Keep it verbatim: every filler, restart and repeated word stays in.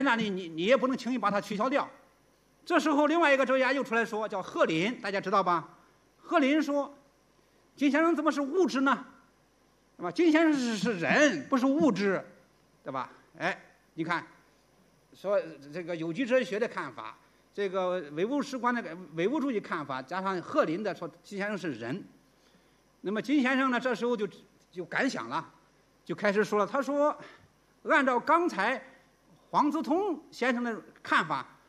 那里你你也不能轻易把它取消掉。这时候，另外一个哲学家又出来说，叫贺林，大家知道吧？贺林说，金先生怎么是物质呢？对吧？金先生是是人，不是物质，对吧？哎，你看，说这个有机哲学的看法，这个唯物史观的唯物主义看法，加上贺林的说金先生是人，那么金先生呢，这时候就就感想了，就开始说了，他说，按照刚才黄子通先生的看法，